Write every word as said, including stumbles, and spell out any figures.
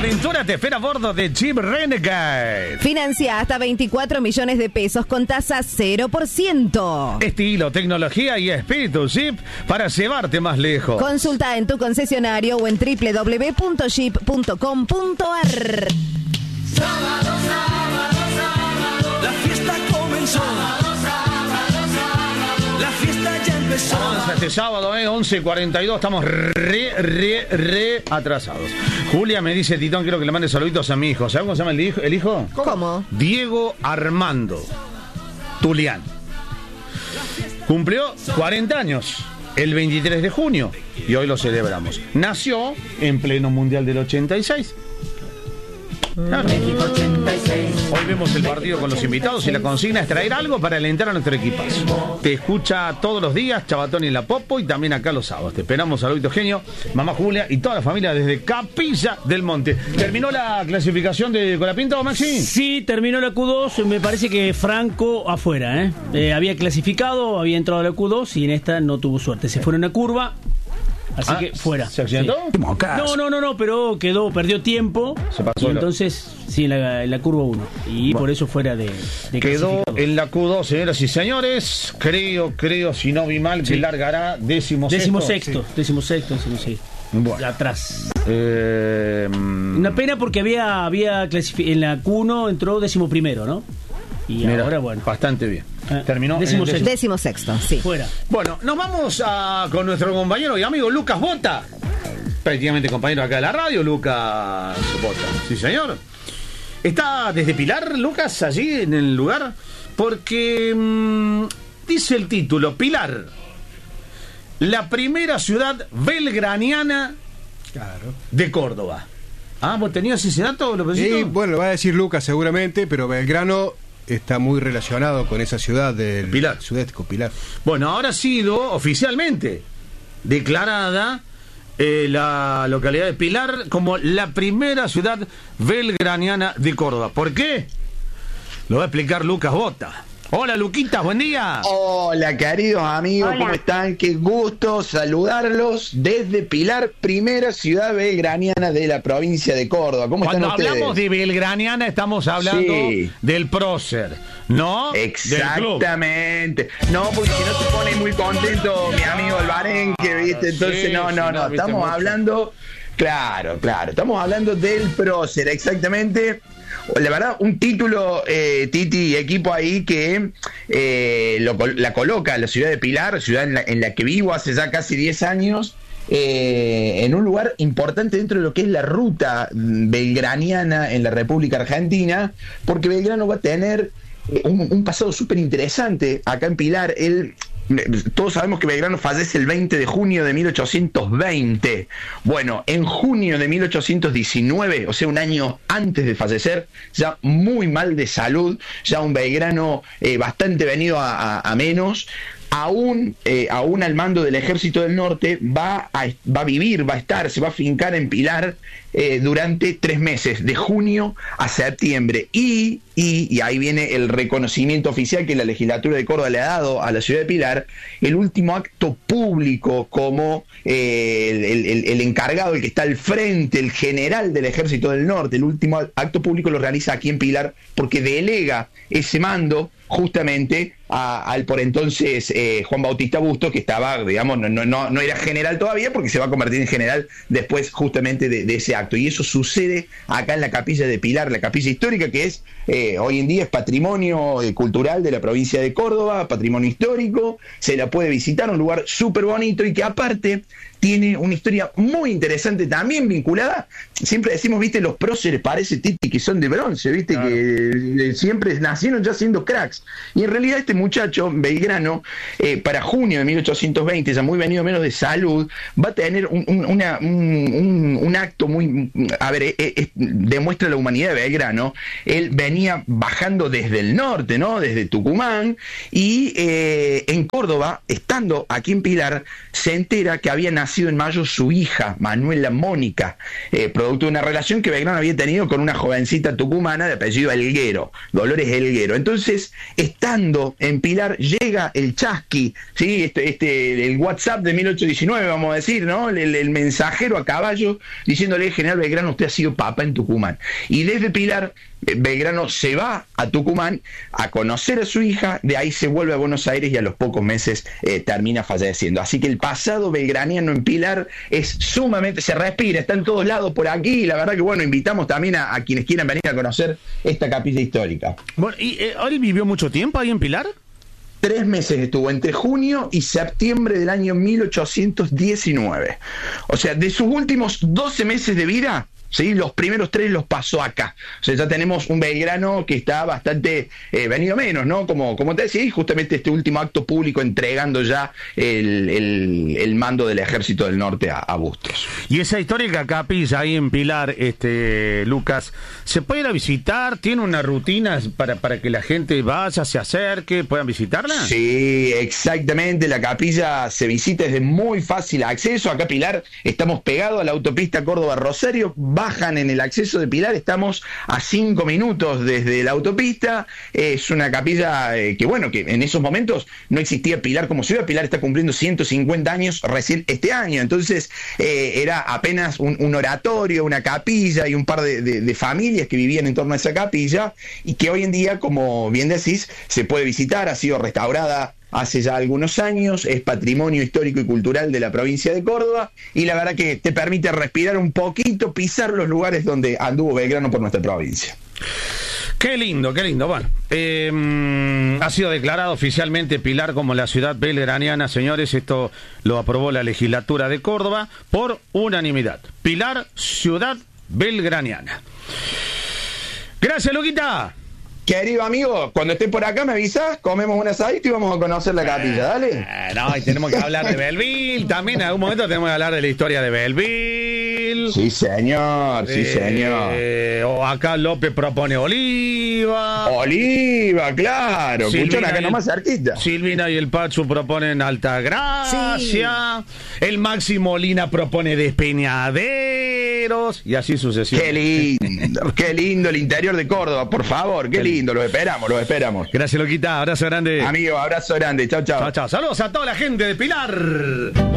aventura te espera a bordo de Jeep Renegade. Financia hasta veinticuatro millones de pesos con tasa cero por ciento. Estilo, tecnología y espíritu Jeep para llevarte más lejos. Consulta en tu concesionario o en doble u doble u doble u punto jeep punto com punto a r. Sábado, sábado, sábado, la fiesta comenzó. Sábado, sábado, sábado, la fiesta ya empezó. Este sábado, eh, once cuarenta y dos, estamos re, re, re atrasados. Julia me dice, Titón, quiero que le mande saluditos a mi hijo. ¿Sabes cómo se llama el hijo? ¿El hijo? ¿Cómo? Diego Armando Tulián. Cumplió cuarenta años el veintitrés de junio y hoy lo celebramos. Nació en pleno Mundial del ochenta y seis. Claro. Hoy vemos el partido con los invitados y la consigna es traer algo para alentar a nuestro equipazo. Te escucha todos los días Chabatón y La Popo y también acá los sábados. Te esperamos, saludito genio, mamá Julia y toda la familia desde Capilla del Monte. ¿Terminó la clasificación de Colapinto, Maxi? Sí, terminó la Q dos. Me parece que Franco afuera, ¿eh? Eh, había clasificado, había entrado a la Q dos y en esta no tuvo suerte. Se fue en una curva. Así ah, que fuera. ¿Se accidentó? Sí. No, no, no, no, pero quedó, perdió tiempo. Se pasó. Y entonces, sí, en la, en la curva uno. Y bueno, por eso fuera de, de quedó en la Q dos, señoras y señores. Creo, creo, si no vi mal, sí, que largará décimo sexto. Décimo sexto, sí. décimo sexto, décimo sexto. Bueno. Atrás. Eh, Una pena porque había, había clasific- en la Q uno entró décimo primero, ¿no? Y mira, ahora, bueno. Bastante bien. Eh, Terminó décimo, en el décimo. décimo sexto, sí. Fuera. Bueno, nos vamos a, con nuestro compañero y amigo Lucas Bota. Prácticamente compañero acá de la radio, Lucas Bota. Sí, señor. Está desde Pilar, Lucas, allí en el lugar, porque mmm, dice el título, Pilar, la primera ciudad belgraniana, claro, de Córdoba. Ah, ¿vos tenías ese dato? ¿Lo sí, bueno, lo va a decir Lucas seguramente, pero Belgrano está muy relacionado con esa ciudad del Pilar. Sudeste, Pilar. Bueno, ahora ha sido oficialmente declarada eh, la localidad de Pilar como la primera ciudad belgraniana de Córdoba. ¿Por qué? Lo va a explicar Lucas Bota. Hola, Luquitas, buen día. Hola, queridos amigos, Hola. ¿Cómo están? Qué gusto saludarlos desde Pilar, primera ciudad belgraniana de la provincia de Córdoba. ¿Cómo Cuando están ustedes? Cuando hablamos de belgraniana estamos hablando sí. del prócer, ¿no? Exactamente. No, porque si no se pone muy contento mi amigo Albarenque, ¿viste? Entonces, sí, no, no, no, no. Estamos hablando, claro, claro, estamos hablando del prócer, exactamente. La verdad, un título, eh, Titi, equipo ahí que eh, lo, la coloca la ciudad de Pilar, ciudad en la, en la que vivo hace ya casi diez años, eh, en un lugar importante dentro de lo que es la ruta belgraniana en la República Argentina, porque Belgrano va a tener un, un pasado súper interesante acá en Pilar. Él... Todos sabemos que Belgrano fallece el veinte de junio de mil ochocientos veinte. Bueno, en junio de mil ochocientos diecinueve, o sea, un año antes de fallecer, ya muy mal de salud, ya un Belgrano eh, bastante venido a, a, a menos, aún, eh, aún al mando del Ejército del Norte, va a, va a vivir, va a estar, se va a fincar en Pilar eh, durante tres meses, de junio a septiembre. Y, y, y ahí viene el reconocimiento oficial que la legislatura de Córdoba le ha dado a la ciudad de Pilar, el último acto público como eh, el, el, el encargado, el que está al frente, el general del Ejército del Norte, el último acto público lo realiza aquí en Pilar porque delega ese mando justamente a, al por entonces eh, Juan Bautista Bustos, que estaba, digamos, no, no, no era general todavía, porque se va a convertir en general después justamente de, de ese acto. Y eso sucede acá en la capilla de Pilar, la capilla histórica, que es eh, hoy en día es patrimonio eh, cultural de la provincia de Córdoba, patrimonio histórico, se la puede visitar, un lugar súper bonito y que aparte tiene una historia muy interesante también vinculada. Siempre decimos, viste, los próceres parece Titi que son de bronce, viste, claro, que eh, siempre nacieron ya siendo cracks. Y en realidad este muchacho, Belgrano, eh, para junio de mil ochocientos veinte, ya muy venido menos de salud, va a tener un, un, una, un, un, un acto muy... A ver, eh, eh, demuestra la humanidad de Belgrano. Él venía bajando desde el norte, ¿no? Desde Tucumán, y eh, en Córdoba, estando aquí en Pilar, se entera que había nacido en mayo su hija, Manuela Mónica, eh, producto de una relación que Belgrano había tenido con una jovencita tucumana de apellido Elguero, Dolores Elguero. Entonces, estando en Pilar llega el chasqui, ¿sí? este, este, el WhatsApp de mil ochocientos diecinueve, vamos a decir, ¿no? El, el mensajero a caballo diciéndole: General Belgrano, usted ha sido papa en Tucumán. Y desde Pilar, Belgrano se va a Tucumán a conocer a su hija, de ahí se vuelve a Buenos Aires y a los pocos meses eh, termina falleciendo. Así que el pasado belgraniano en Pilar es sumamente, se respira, está en todos lados por aquí, y la verdad que bueno, invitamos también a, a quienes quieran venir a conocer esta capilla histórica. Bueno, ¿y eh, él vivió mucho tiempo ahí en Pilar? Tres meses estuvo, entre junio y septiembre del año mil ochocientos diecinueve. O sea, de sus últimos doce meses de vida, ¿sí? Los primeros tres los pasó acá. O sea, ya tenemos un Belgrano que está bastante eh, venido menos, ¿no? Como, como te decía, justamente este último acto público entregando ya el, el, el mando del Ejército del Norte a, a Bustos. Y esa histórica capilla ahí en Pilar, este Lucas, ¿se puede ir a visitar? ¿Tiene una rutina para, para que la gente vaya, se acerque, puedan visitarla? Sí, exactamente. La capilla se visita, es de muy fácil acceso. Acá Pilar, estamos pegados a la autopista Córdoba-Rosario. Bajan en el acceso de Pilar, estamos a cinco minutos desde la autopista. Es una capilla eh, que bueno, que en esos momentos no existía Pilar como ciudad. Pilar está cumpliendo ciento cincuenta años recién este año, entonces eh, era apenas un, un oratorio, una capilla y un par de, de, de familias que vivían en torno a esa capilla, y que hoy en día, como bien decís, se puede visitar. Ha sido restaurada hace ya algunos años, es patrimonio histórico y cultural de la provincia de Córdoba, y la verdad que te permite respirar un poquito, pisar los lugares donde anduvo Belgrano por nuestra provincia. Qué lindo, qué lindo. Bueno, eh, ha sido declarado oficialmente Pilar como la ciudad belgraniana, señores. Esto lo aprobó la legislatura de Córdoba por unanimidad. Pilar, ciudad belgraniana. Gracias, Luquita. Querido amigo, cuando estés por acá me avisas, comemos un asadito y vamos a conocer la capilla, dale. Eh, no, y tenemos que hablar de Belville, también en algún momento tenemos que hablar de la historia de Belville. Sí, señor, sí, eh, señor. O acá López propone Oliva. Oliva, claro, escuchón acá nomás cerquita. Silvina y el Pachu proponen Altagracia. Sí. El Maxi Molina propone Despeñaderos. Y así sucesivamente. Qué lindo, qué lindo el interior de Córdoba, por favor, qué lindo. Lindo, los esperamos, los esperamos. Gracias, Loquita, abrazo grande. Amigo, abrazo grande, chao, chao. Chao, chao. Saludos a toda la gente de Pilar.